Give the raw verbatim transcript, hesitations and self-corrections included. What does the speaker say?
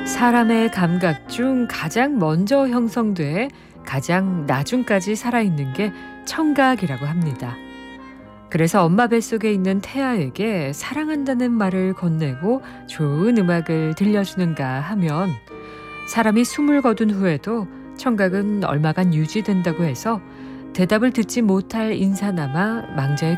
사람의 감각 중 가장 먼저 형성돼 가장 나중까지 살아있는 게 청각이라고 합니다. 그래서 엄마 뱃속에 있는 태아에게 사랑한다는 말을 건네고 좋은 음악을 들려주는가 하면 사람이 숨을 거둔 후에도 청각은 얼마간 유지된다고 해서 대답을 듣지 못할 인사나마 망자의